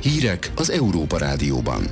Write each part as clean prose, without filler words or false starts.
Hírek az Európa Rádióban.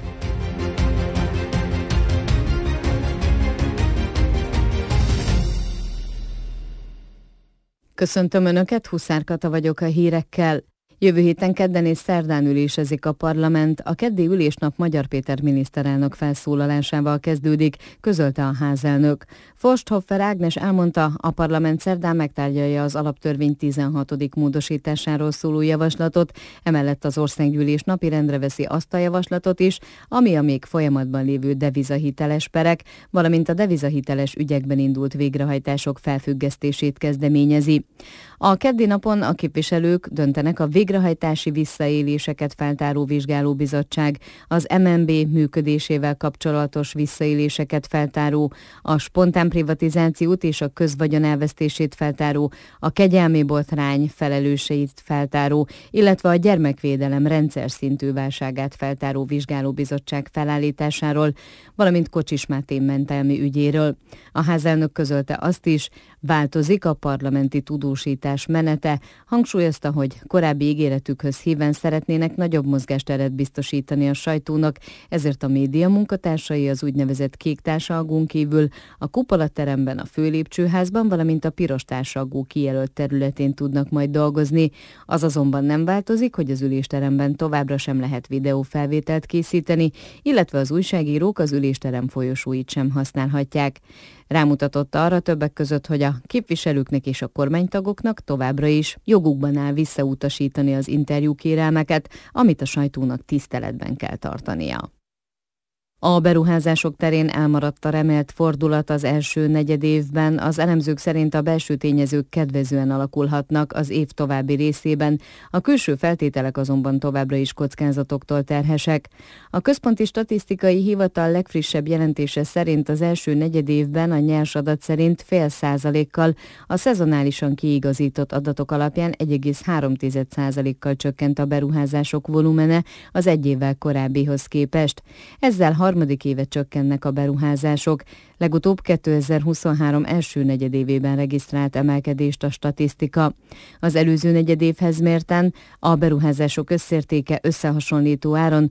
Köszöntöm Önöket, Huszár Kata vagyok a hírekkel. Jövő héten kedden és szerdán ülésezik a parlament. A keddi ülésnap Magyar Péter miniszterelnök felszólalásával kezdődik, közölte a házelnök. Forsthoffer Ágnes elmondta, a parlament szerdán megtárgyalja az alaptörvény 16. módosításáról szóló javaslatot, emellett az országgyűlés napirendre veszi azt a javaslatot is, ami a még folyamatban lévő devizahiteles perek, valamint a devizahiteles ügyekben indult végrehajtások felfüggesztését kezdeményezi. A keddi napon a képviselők döntenek a végrehajtási visszaéléseket feltáró vizsgálóbizottság, az MNB működésével kapcsolatos visszaéléseket feltáró, a spontán privatizációt és a közvagyon elvesztését feltáró, a kegyelmi botrány felelőseit feltáró, illetve a gyermekvédelem rendszer szintű válságát feltáró vizsgálóbizottság felállításáról, valamint Kocsis Máté mentelmi ügyéről. A házelnök közölte azt is, változik a parlamenti tudósítás menete, hangsúlyozta, hogy korábbi ígéretükhöz híven szeretnének nagyobb mozgásteret biztosítani a sajtónak, ezért a média munkatársai az úgynevezett kék társalgón kívül a kupolateremben, a főlépcsőházban, valamint a piros társalgó kijelölt területén tudnak majd dolgozni. Az azonban nem változik, hogy az ülésteremben továbbra sem lehet videófelvételt készíteni, illetve az újságírók az ülésterem folyosóit sem használhatják. Rámutatott arra többek között, hogy a képviselőknek és a kormánytagoknak továbbra is jogukban áll visszautasítani az interjúkérelmeket, amit a sajtónak tiszteletben kell tartania. A beruházások terén elmaradt a remélt fordulat az első negyedévben, az elemzők szerint a belső tényezők kedvezően alakulhatnak az év további részében, a külső feltételek azonban továbbra is kockázatoktól terhesek. A Központi Statisztikai Hivatal legfrissebb jelentése szerint az első negyedévben a nyers adat szerint 0,5%-kal, a szezonálisan kiigazított adatok alapján 1,3%-kal csökkent a beruházások volumene az egy évvel korábbihoz képest. Ezzel harmadik éve csökkennek a beruházások. Legutóbb 2023 első negyedévében regisztrált emelkedést a statisztika. Az előző negyedévhez mérten a beruházások összértéke összehasonlító áron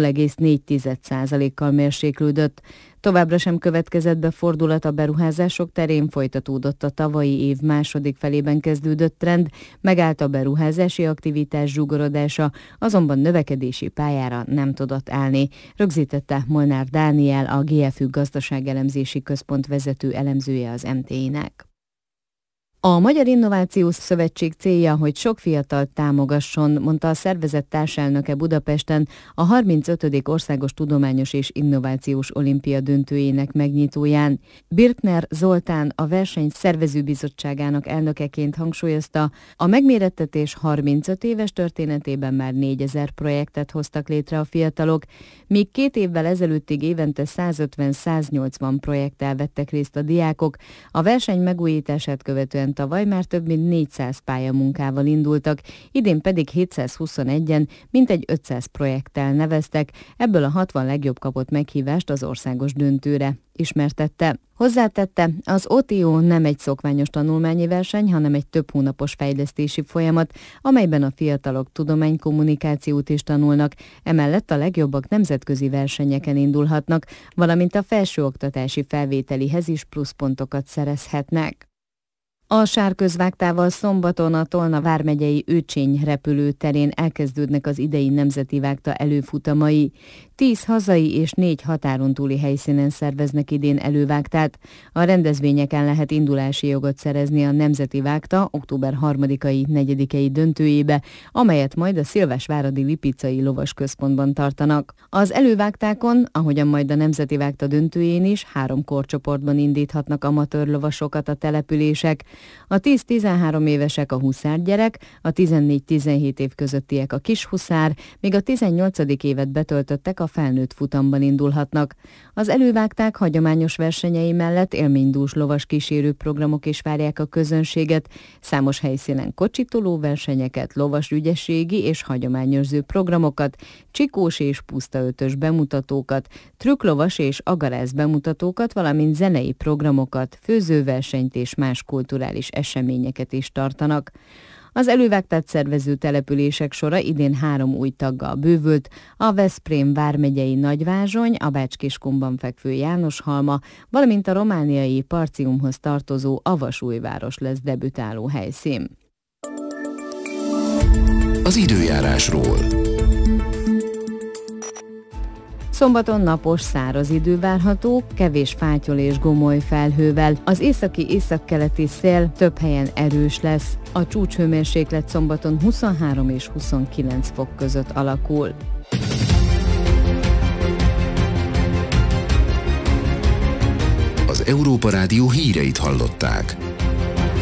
0,4%-kal mérséklődött. Továbbra sem következett be fordulat a beruházások terén, folytatódott a tavalyi év második felében kezdődött trend, megállt a beruházási aktivitás zsugorodása, azonban növekedési pályára nem tudott állni, rögzítette Molnár Dániel, a GFÜ Gazdaságelemzési Központ vezető elemzője az MTI-nek. A Magyar Innovációs Szövetség célja, hogy sok fiatalt támogasson, mondta a szervezet társelnöke Budapesten a 35. Országos Tudományos és Innovációs Olimpia döntőjének megnyitóján. Birkner Zoltán, a verseny szervezőbizottságának elnökeként hangsúlyozta, a megmérettetés 35 éves történetében már 4000 projektet hoztak létre a fiatalok, míg 2 évvel ezelőttig évente 150-180 projekttel vettek részt a diákok, a verseny megújítását követően tavaly már több mint 400 pályamunkával indultak, idén pedig 721-en mintegy 500 projekttel neveztek, ebből a 60 legjobb kapott meghívást az országos döntőre, ismertette. Hozzátette, az OTO nem egy szokványos tanulmányi verseny, hanem egy több hónapos fejlesztési folyamat, amelyben a fiatalok tudománykommunikációt is tanulnak, emellett a legjobbak nemzetközi versenyeken indulhatnak, valamint a felsőoktatási felvételihez is pluszpontokat szerezhetnek. A sárközvágtával szombaton a Tolna vármegyei Őcsény repülőterén elkezdődnek az idei nemzeti vágta előfutamai. 10 hazai és 4 határon túli helyszínen szerveznek idén elővágtát. A rendezvényeken lehet indulási jogot szerezni a nemzeti vágta október 3-ai, 4-ei döntőjébe, amelyet majd a Szilvásváradi Lipicai Lovasközpontban tartanak. Az elővágtákon, ahogyan majd a nemzeti vágta döntőjén is, 3 korcsoportban indíthatnak amatőr lovasokat a települések. A 10-13 évesek a huszárgyerek, a 14-17 év közöttiek a kis huszár, míg a 18. évet betöltöttek a felnőtt futamban indulhatnak. Az elővágták hagyományos versenyei mellett élménydús lovas kísérő programok is várják a közönséget, számos helyszínen kocsitoló versenyeket, lovas ügyességi és hagyományőrző programokat, csikós és pusztaötös bemutatókat, trükklovas és agarász bemutatókat, valamint zenei programokat, főzőversenyt és más kulturális eseményeket is tartanak. Az elővágtát szervező települések sora idén 3 új taggal bővült, a Veszprém vármegyei Nagyvázsony, a Bács-Kiskunban fekvő Jánoshalma, valamint a romániai Partiumhoz tartozó Avasújváros lesz debütáló helyszín. Az időjárásról. Szombaton napos, száraz idő várható, kevés fátyol és gomoly felhővel. Az északi-északkeleti szél több helyen erős lesz. A csúcshőmérséklet szombaton 23 és 29 fok között alakul. Az Európa Rádió híreit hallották.